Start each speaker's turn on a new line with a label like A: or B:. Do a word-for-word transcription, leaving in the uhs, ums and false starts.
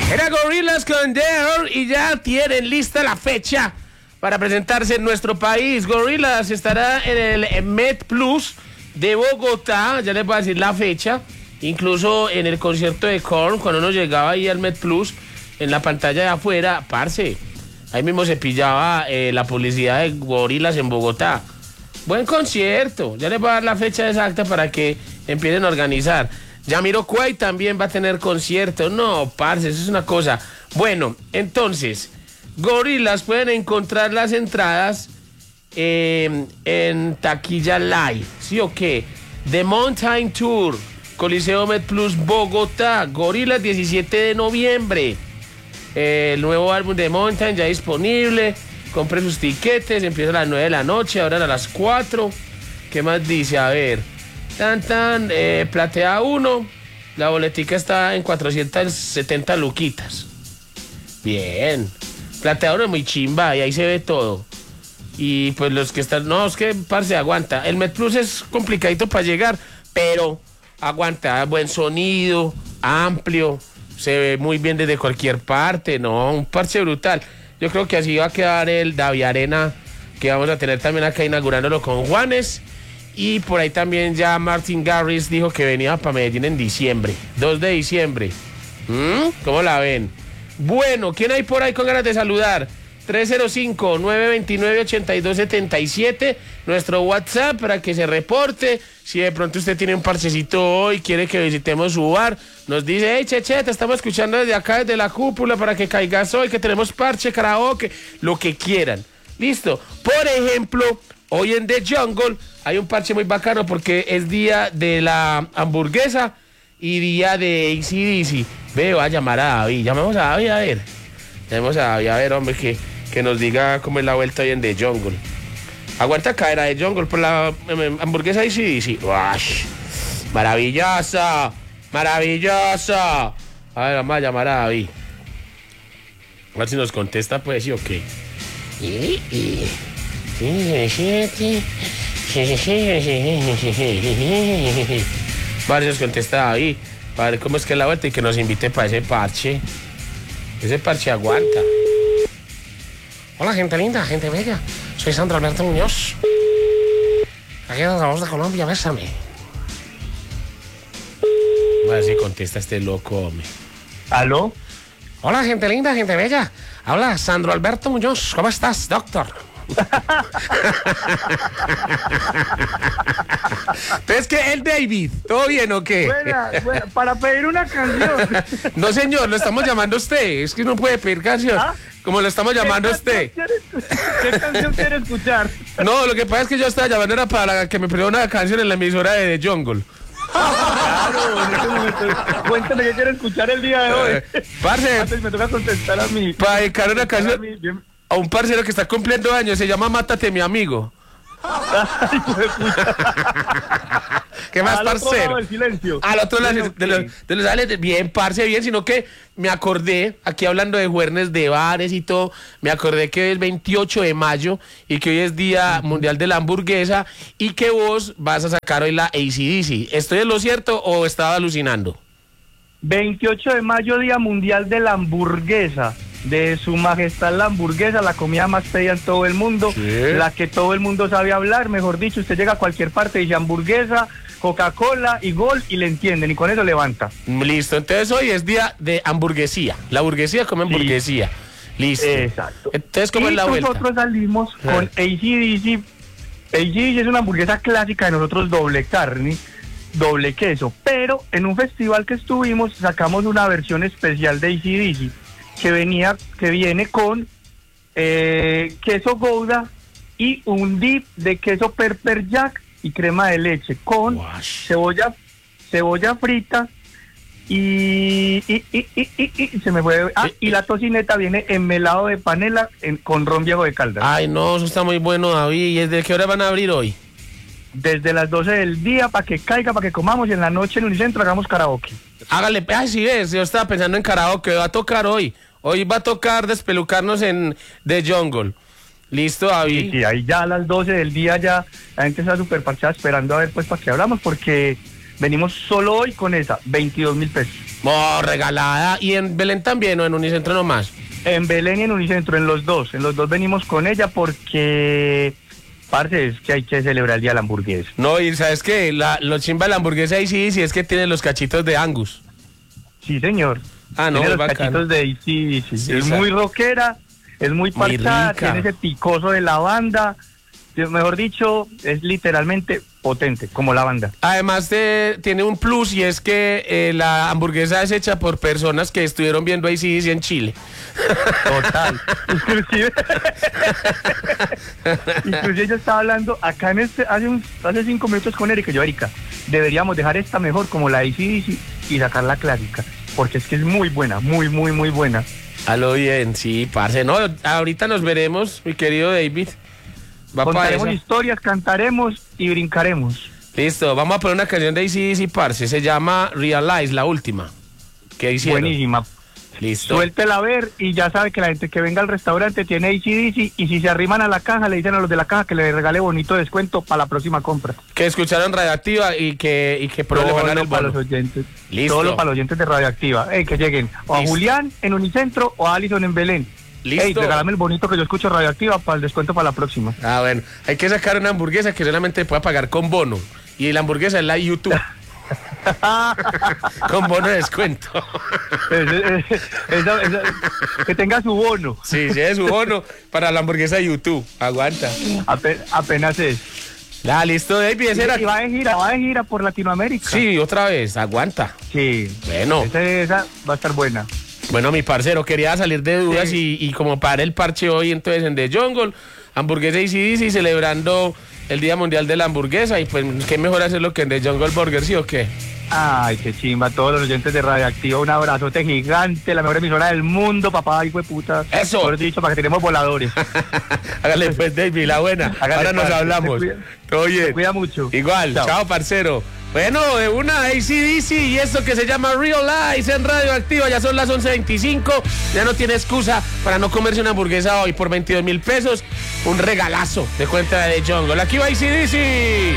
A: Era Gorillaz con Dare y ya tienen lista la fecha para presentarse en nuestro país. Gorillaz estará en el Met Plus de Bogotá, ya les voy a decir la fecha. Incluso en el concierto de Korn, cuando uno llegaba ahí al Met Plus, en la pantalla de afuera, parce, ahí mismo se pillaba eh, la publicidad de Gorillaz en Bogotá. Buen concierto, ya les voy a dar la fecha exacta para que empiecen a organizar. Jamiroquai también va a tener concierto. No, parce, eso es una cosa. Bueno, entonces, Gorillaz pueden encontrar las entradas eh, en Taquilla Live, ¿sí o qué? The Mountain Tour, Coliseo Met Plus Bogotá, Gorillaz diecisiete de noviembre. Eh, el nuevo álbum de Mountain ya disponible. Compre sus tiquetes, empieza a las nueve de la noche, ahora a las cuatro. ¿Qué más dice? A ver. Tan, tan, eh, platea uno. La boletica está en cuatrocientas setenta luquitas. Bien. Platea uno es muy chimba y ahí se ve todo. Y pues los que están... No, es que, parce, aguanta. El Met Plus es complicadito para llegar, pero aguanta. Buen sonido, amplio. Se ve muy bien desde cualquier parte. No, un parche brutal. Yo creo que así va a quedar el Davi Arena, que vamos a tener también acá inaugurándolo con Juanes. Y por ahí también ya Martin Garrix dijo que venía para Medellín en diciembre, dos de diciembre. ¿Mm? ¿Cómo la ven? Bueno, ¿quién hay por ahí con ganas de saludar? tres cero cinco, nueve dos nueve, ocho dos siete siete, nuestro WhatsApp para que se reporte. Si de pronto usted tiene un parchecito hoy, quiere que visitemos su bar, nos dice, hey, Cheche, te estamos escuchando desde acá, desde la cúpula, para que caigas hoy, que tenemos parche, karaoke, lo que quieran. Listo. Por ejemplo, hoy en The Jungle hay un parche muy bacano porque es día de la hamburguesa y día de A C D C. Veo a llamar a David. Llamamos a David, a ver. Llamemos a David, a ver, hombre, que, que nos diga cómo es la vuelta hoy en The Jungle. Aguanta caer a The Jungle por la um, hamburguesa A C D C. ¡Wash! ¡Maravillosa! ¡Maravillosa! A ver, vamos a llamar a David. A ver si nos contesta, pues, sí o qué. Y, y. Vale, nos contesta ahí. Para ver cómo es que es la vuelta y que nos invite para ese parche. Ese parche aguanta. Hola, gente linda, gente bella. Soy Sandro Alberto Muñoz. Aquí es la voz de Colombia, bésame. A ver si contesta este loco, hombre.
B: ¿Aló?
A: Hola, gente linda, gente bella. Habla Sandro Alberto Muñoz. ¿Cómo estás, doctor? Entonces, ¿qué? ¿El David? ¿Todo bien o qué?
B: Buena, buena, para pedir una canción.
A: No, señor, lo estamos llamando a usted. Es que no puede pedir canción. ¿Ah? Como lo estamos llamando a usted.
B: ¿Qué canción quiere escuchar?
A: No, lo que pasa es que yo estaba llamando era para que me pidiera una canción en la emisora de The Jungle.
B: Claro, en este momento. Cuéntame qué quiere escuchar el día de hoy.
A: Eh, parce,
B: antes me toca contestar a mí.
A: Para dedicar una canción a, a un parcero que está cumpliendo años, se llama Mátate, mi amigo.
B: Ay,
A: ¿Qué más,
B: al
A: parcero?
B: otro lado del silencio.
A: Al otro lado
B: okay.
A: de los, de los sales, bien, parce, bien, sino que me acordé, aquí hablando de juernes, de bares y todo, me acordé que es el veintiocho de mayo y que hoy es Día Mundial de la Hamburguesa y que vos vas a sacar hoy la A C D C. ¿Estoy en lo cierto o estaba alucinando?
B: veintiocho de mayo, Día Mundial de la Hamburguesa. De su majestad la hamburguesa, la comida más pedida en todo el mundo, ¿sí? La que todo el mundo sabe hablar, mejor dicho, usted llega a cualquier parte y dice hamburguesa, Coca-Cola y gol y le entienden y con eso levanta.
A: Listo, entonces hoy es día de hamburguesía, la burguesía come hamburguesía. Sí. Listo.
B: Exacto.
A: Entonces, ¿cómo
B: y
A: es la vuelta?
B: Nosotros salimos ah. con A C D C. A C D C es una hamburguesa clásica de nosotros, doble carne, doble queso, pero en un festival que estuvimos sacamos una versión especial de A C D C. Que venía, que viene con eh, queso Gouda y un dip de queso Pepper Jack y crema de leche con Wash. cebolla, cebolla frita y, y, y, y, y, y se me fue. Ah, y la tocineta viene en melado de panela en, con ron viejo de Caldas.
A: Ay, no, eso está muy bueno, David. ¿Y desde qué hora van a abrir hoy?
B: Desde las doce del día para que caiga, para que comamos y en la noche en Unicentro hagamos karaoke.
A: Hágale, ay, sí ves, yo estaba pensando en karaoke, va a tocar hoy. Hoy va a tocar despelucarnos en The Jungle. ¿Listo, David?
B: Sí, sí, ahí ya a las doce del día ya la gente está súper parchada esperando a ver pues para qué hablamos, porque venimos solo hoy con esa, veintidós mil pesos.
A: Oh, regalada. ¿Y en Belén también o en Unicentro nomás?
B: En Belén y en Unicentro, en los dos. En los dos venimos con ella porque, parce, es que hay que celebrar el día de la hamburguesa.
A: No, y ¿sabes qué? La, lo chimba de la hamburguesa ahí sí, sí es que tiene los cachitos de Angus.
B: Sí, señor.
A: Ah, no,
B: tiene los
A: bacano.
B: cachitos de sí, sí.
A: Sí,
B: Es
A: esa-
B: muy rockera, es muy
A: Muy
B: parchada,
A: rica.
B: tiene ese picoso de la banda. Mejor dicho, es literalmente potente, como la banda.
A: Además de- tiene un plus y es que eh, la hamburguesa es hecha por personas que estuvieron viendo A C D C en Chile.
B: Total. Inclusive, inclusive yo estaba hablando acá en este, hace, un, hace cinco minutos con Erika. Yo, Erika, deberíamos dejar esta mejor como la A C D C y sacar la clásica, porque es que es muy buena, muy, muy, muy buena.
A: A lo bien, sí, parce. No, ahorita nos veremos, mi querido David. Va para
B: Contaremos
A: esa.
B: historias, cantaremos y brincaremos.
A: Listo, vamos a poner una canción de A C D C, parce. Se llama Realize, la última. ¿Qué hicieron?
B: Buenísima.
A: Listo.
B: Suéltela a ver y ya sabe que la gente que venga al restaurante tiene A C D C y si se arriman a la caja le dicen a los de la caja que le regale bonito descuento para la próxima compra.
A: Que escucharon Radioactiva y que, y que pronto le van a dar el
B: Solo para
A: bono.
B: los oyentes.
A: Listo.
B: Solo para los oyentes de Radioactiva. Ey, que lleguen o a
A: Listo.
B: Julián en Unicentro o a Alison en Belén.
A: Listo.
B: Ey, regálame el bonito que yo escucho Radioactiva para el descuento para la próxima.
A: Ah, bueno. Hay que sacar una hamburguesa que solamente pueda pagar con bono. Y la hamburguesa es la YouTube. Con bono de descuento.
B: Ese- ese- esa- esa- que tenga su bono.
A: Sí, sí, es su bono para la hamburguesa de YouTube. Aguanta.
B: Ape- apenas es.
A: Ya, listo, David. Ese era...
B: Y va de gira, va de gira por Latinoamérica.
A: Sí, otra vez. Aguanta.
B: Sí.
A: Bueno.
B: Esa, esa va a estar buena.
A: Bueno, mi parcero, quería salir de dudas
B: Sí.
A: y, y como para el parche hoy, entonces en The Jungle, hamburguesa A C D C celebrando el Día Mundial de la Hamburguesa y pues qué mejor hacerlo que en The Jungle Burger, ¿sí o qué?
B: Ay, qué chimba. Todos los oyentes de Radioactiva, un abrazote gigante, la mejor emisora del mundo, papá, hijo de puta.
A: Eso.
B: Por dicho, para que tenemos voladores.
A: Hágale pues, David, la buena.
B: Hágale,
A: Ahora nos
B: parce,
A: hablamos.
B: se cuida.
A: Todo bien.
B: Se cuida mucho.
A: Igual, chao.
B: Chao.
A: parcero. Bueno, de una A C D C y esto que se llama Realize en Radioactiva, ya son las once veinticinco, ya no tiene excusa para no comerse una hamburguesa hoy por veintidós mil pesos, un regalazo de cuenta de The Jungle. Aquí va A C D C.